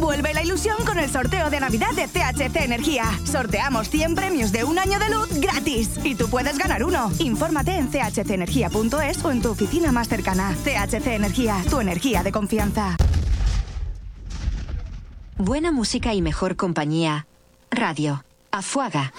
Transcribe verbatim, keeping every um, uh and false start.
Vuelve la ilusión con el sorteo de Navidad de C H C Energía. Sorteamos cien premios de un año de luz gratis. Y tú puedes ganar uno. Infórmate en c h c energía punto es o en tu oficina más cercana. C H C Energía, tu energía de confianza. Buena música y mejor compañía. Radio Afuaga.